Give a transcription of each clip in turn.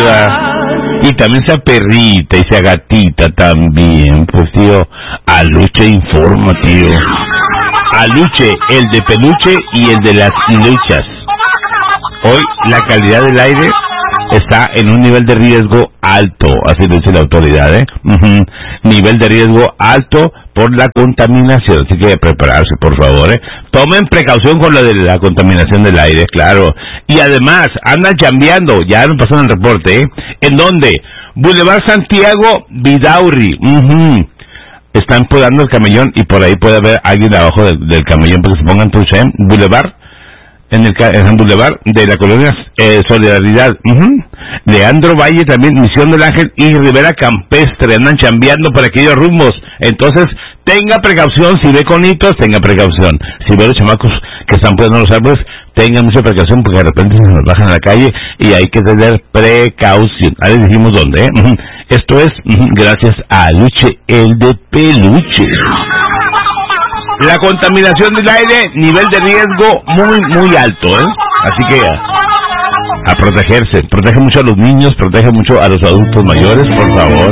saluda. Y también sea perrita y sea gatita también, pues tío. Aluche informa, tío. Aluche, el de peluche y el de las luchas. Hoy la calidad del aire está en un nivel de riesgo alto, así lo dice la autoridad, Nivel de riesgo alto por la contaminación, así que prepararse, por favor, Tomen precaución con lo de la contaminación del aire, claro. Y además, andan chambeando, ya me pasaron el reporte, ¿En dónde? Boulevard Santiago Vidaurri, Están podando el camellón y por ahí puede haber alguien abajo del camellón para que se pongan trucha, Boulevard. En el Boulevard de la colonia Solidaridad, Leandro Valle también, Misión del Ángel y Rivera Campestre, andan chambeando por aquellos rumbos. Entonces, tenga precaución, si ve conitos, tenga precaución. Si ve los chamacos que están poniendo los árboles, tenga mucha precaución porque de repente se nos bajan a la calle y hay que tener precaución. Ahí les dijimos dónde, Esto es gracias a Aluche, el de peluche. La contaminación del aire, nivel de riesgo muy alto, Así que a protegerse. Protege mucho a los niños, protege mucho a los adultos mayores, por favor.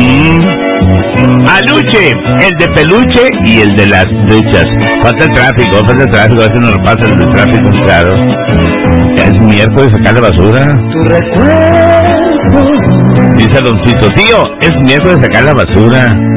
Aluche, el de peluche y el de las duchas. Falta el tráfico, a veces nos pasa el tráfico, claro. Ya es miércoles, sacar la basura. Dice Aloncito, tío, es miércoles sacar la basura.